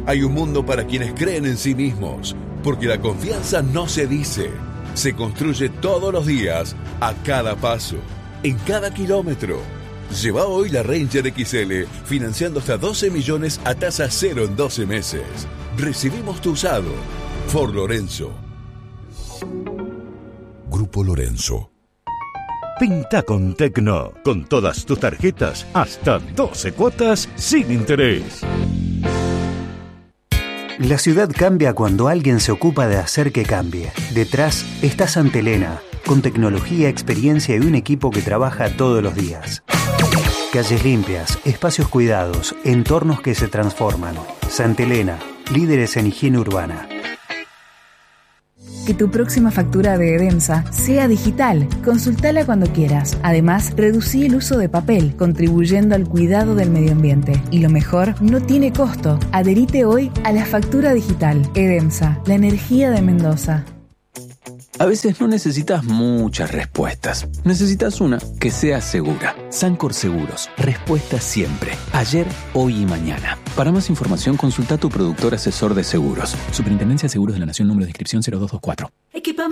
Hay un mundo para quienes creen en sí mismos, porque la confianza no se dice, se construye todos los días, a cada paso, en cada kilómetro. Lleva hoy la Ranger XL, financiando hasta 12 millones a tasa cero en 12 meses. Recibimos tu usado. Ford Lorenzo. Grupo Lorenzo. Pinta con Tecno, con todas tus tarjetas, hasta 12 cuotas sin interés. La ciudad cambia cuando alguien se ocupa de hacer que cambie. Detrás está Santa Elena, con tecnología, experiencia y un equipo que trabaja todos los días. Calles limpias, espacios cuidados, entornos que se transforman. Santa Elena, líderes en higiene urbana. Que tu próxima factura de Edemsa sea digital. Consultala cuando quieras. Además, reducí el uso de papel, contribuyendo al cuidado del medio ambiente. Y lo mejor, no tiene costo. Adherite hoy a la factura digital. Edemsa, la energía de Mendoza. A veces no necesitas muchas respuestas. Necesitas una que sea segura. Sancor Seguros. Respuesta siempre. Ayer, hoy y mañana. Para más información, consulta a tu productor asesor de seguros. Superintendencia de Seguros de la Nación, número de inscripción 0224.